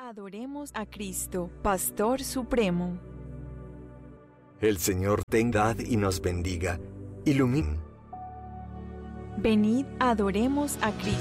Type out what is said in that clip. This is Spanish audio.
Adoremos a Cristo, Pastor Supremo. El Señor tenga y nos bendiga. Venid, adoremos a Cristo.